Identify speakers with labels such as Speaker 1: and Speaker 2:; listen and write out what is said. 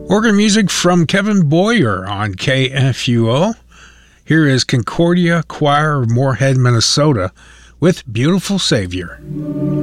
Speaker 1: Organ music from Kevin Boyer on KFUO. Here is Concordia Choir of Moorhead, Minnesota with Beautiful Savior.